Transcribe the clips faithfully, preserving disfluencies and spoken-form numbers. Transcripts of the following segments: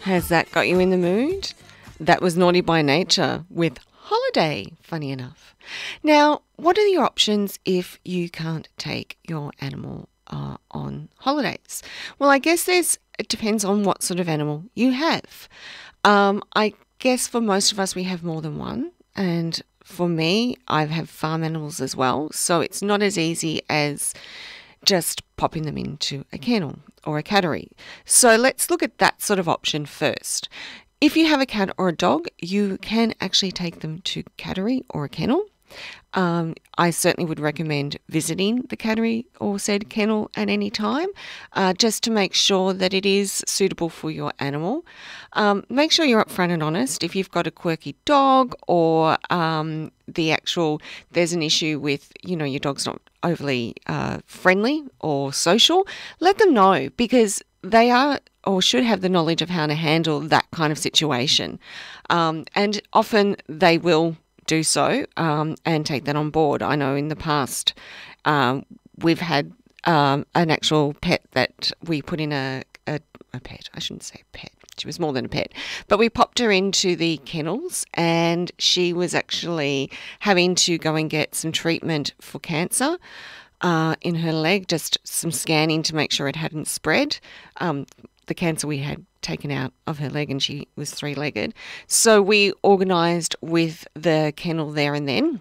Has that got you in the mood? That was Naughty by Nature with Holiday, funny enough. Now, what are your options if you can't take your animal uh, on holidays? Well, I guess there's, it depends on what sort of animal you have. Um, I guess for most of us, we have more than one. And for me, I have farm animals as well. So it's not as easy as just popping them into a kennel or a cattery. So let's look at that sort of option first. If you have a cat or a dog, you can actually take them to cattery or a kennel. Um, I certainly would recommend visiting the cattery or said kennel at any time, uh, just to make sure that it is suitable for your animal. Um, make sure you're upfront and honest. If you've got a quirky dog or um, the actual, there's an issue with, you know, your dog's not overly uh, friendly or social, let them know, because they are or should have the knowledge of how to handle that kind of situation. Um, and often they will do so um, and take that on board. I know in the past um, we've had um, an actual pet that we put in a, a, a pet, I shouldn't say pet, she was more than a pet, but we popped her into the kennels and she was actually having to go and get some treatment for cancer uh, in her leg, just some scanning to make sure it hadn't spread. Um, the cancer we had taken out of her leg, and she was three-legged. So we organised with the kennel there and then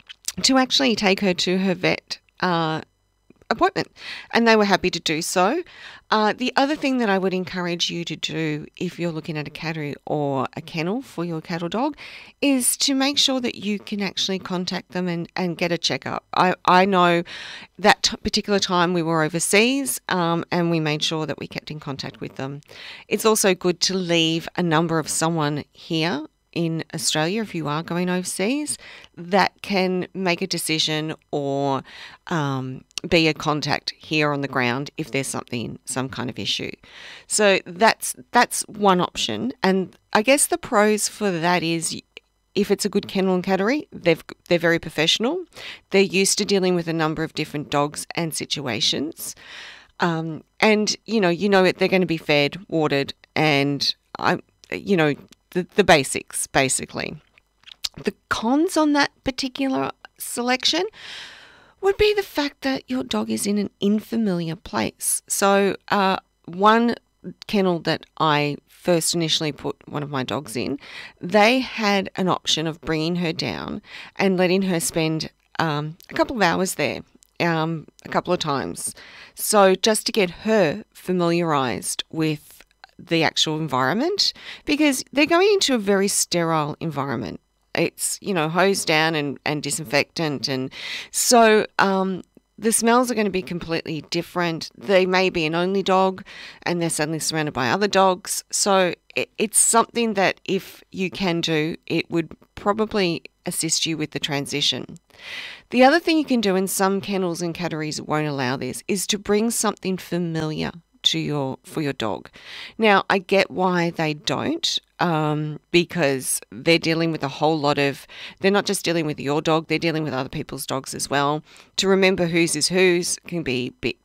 to actually take her to her vet uh, appointment, and they were happy to do so. Uh, the other thing that I would encourage you to do if you're looking at a cattery or a kennel for your cat or dog is to make sure that you can actually contact them and, and get a checkup. I, I know that t- particular time we were overseas um, and we made sure that we kept in contact with them. It's also good to leave a number of someone here in Australia, if you are going overseas, that can make a decision or um, be a contact here on the ground if there's something, some kind of issue. So that's that's one option. And I guess the pros for that is, if it's a good kennel and cattery, they've, they're very professional. They're used to dealing with a number of different dogs and situations. Um, and, you know, you know they're going to be fed, watered, and, I, you know, The, the basics, basically. The cons on that particular selection would be the fact that your dog is in an unfamiliar place. So uh, one kennel that I first initially put one of my dogs in, they had an option of bringing her down and letting her spend um, a couple of hours there. Um, a couple of times. So just to get her familiarised with the actual environment, because they're going into a very sterile environment. It's, you know, hose down and, and disinfectant. And so um, the smells are going to be completely different. They may be an only dog and they're suddenly surrounded by other dogs. So it, it's something that if you can do, it would probably assist you with the transition. The other thing you can do, in some kennels and catteries won't allow this, is to bring something familiar to your for your dog. Now, I get why they don't, um, because they're dealing with a whole lot of, they're not just dealing with your dog, they're dealing with other people's dogs as well. To remember whose is whose can be a bit,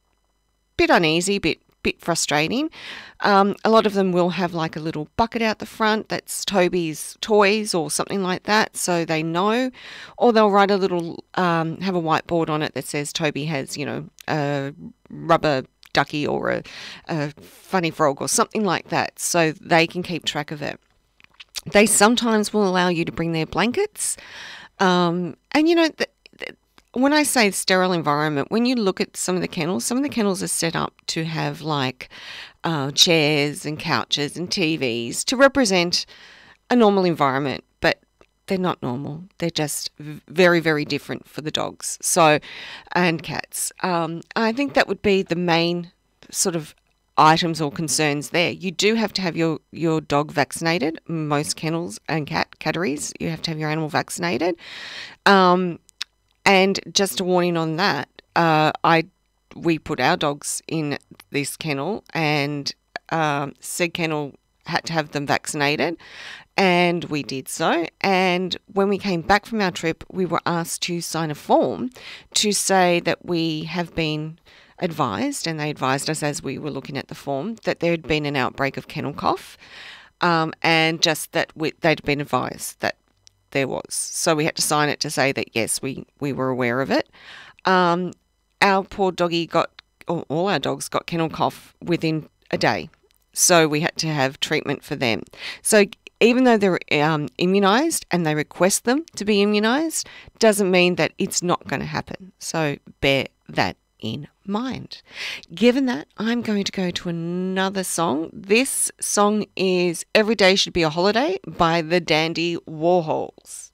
bit uneasy, bit bit frustrating. Um, a lot of them will have like a little bucket out the front that's Toby's toys or something like that, so they know. Or they'll write a little, um, have a whiteboard on it that says Toby has, you know, a rubber ducky or a, a funny frog or something like that, so they can keep track of it. They sometimes will allow you to bring their blankets. Um, and, you know, th- th- when I say sterile environment, when you look at some of the kennels, some of the kennels are set up to have like uh, chairs and couches and T Vs to represent a normal environment, but they're not normal. They're just very, very different for the dogs, so, and cats. Um, I think that would be the main sort of items or concerns there. You do have to have your, your dog vaccinated. Most kennels and cat catteries, you have to have your animal vaccinated. Um, and just a warning on that, uh, I we put our dogs in this kennel, and um, said kennel had to have them vaccinated. And we did so. And when we came back from our trip, we were asked to sign a form to say that we have been advised, and they advised us as we were looking at the form, that there had been an outbreak of kennel cough, um, and just that we, they'd been advised that there was. So we had to sign it to say that, yes, we, we were aware of it. Um, our poor doggy got, or all our dogs got kennel cough within a day. So we had to have treatment for them. So even though they're um, immunised and they request them to be immunised, doesn't mean that it's not going to happen. So bear that in mind. Given that, I'm going to go to another song. This song is Every Day Should Be a Holiday by the Dandy Warhols.